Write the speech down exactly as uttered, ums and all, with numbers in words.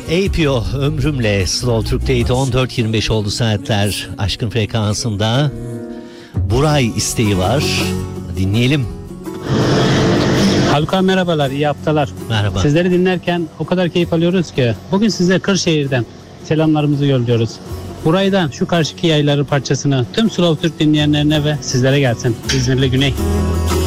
A P O ömrümle Slow Türk'teydi. on dört yirmi beş oldu saatler. Aşkın frekansında Buray isteği var. Dinleyelim. Halka merhabalar, iyi haftalar. Merhaba. Sizleri dinlerken o kadar keyif alıyoruz ki bugün size Kırşehir'den selamlarımızı yolluyoruz. Buraydan şu karşıki yayları parçasını tüm Slow Türk dinleyenlerine ve sizlere gelsin. İzmirli Güney.